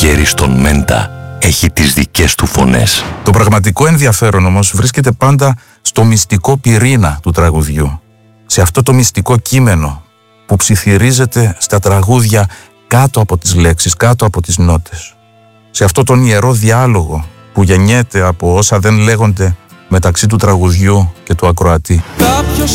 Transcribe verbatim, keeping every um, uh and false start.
καλοκαίρι στον Μέντα έχει τις δικές του φωνές. Το πραγματικό ενδιαφέρον όμως βρίσκεται πάντα στο μυστικό πυρήνα του τραγουδιού. Σε αυτό το μυστικό κείμενο που ψιθυρίζεται στα τραγούδια κάτω από τις λέξεις, κάτω από τις νότες. Σε αυτό τον ιερό διάλογο που γεννιέται από όσα δεν λέγονται μεταξύ του τραγουδιού και του ακροατή. Κάποιος